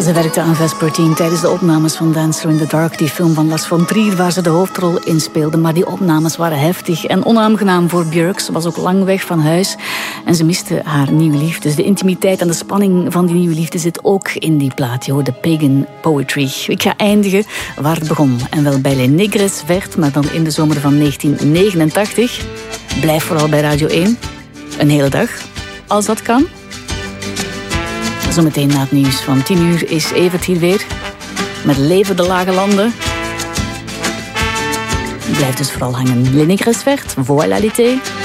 Ze werkte aan Vespertine tijdens de opnames van Dancer in the Dark, die film van Lars von Trier, waar ze de hoofdrol in speelde. Maar die opnames waren heftig en onaangenaam voor Björk. Ze was ook lang weg van huis en ze miste haar nieuwe liefde. Dus de intimiteit en de spanning van die nieuwe liefde zit ook in die plaat. Je hoort de Pagan Poetry. Ik ga eindigen waar het begon. En wel bij Les Négresses Vertes, maar dan in de zomer van 1989. Blijf vooral bij Radio 1. Een hele dag, als dat kan. Zometeen na het nieuws van 10 uur is Evert hier weer. Met Leven de Lage Landen. Blijf dus vooral hangen. Les Négresses Vertes, voilà l'été.